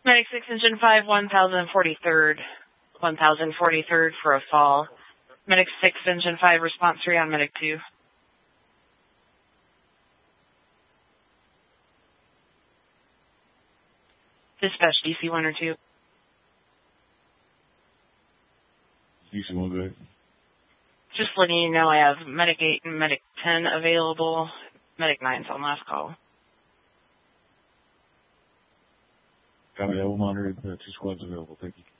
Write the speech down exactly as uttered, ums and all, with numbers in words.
Medic six, Engine five, one thousand forty-third. one thousand forty-third for a fall. Medic six, Engine five, response three on Medic two. Dispatch D C one or two. D C one, good. Just letting you know I have Medic eight and Medic ten available. Medic nine's on last call. Copy that. We'll monitor the two squads available. Thank you.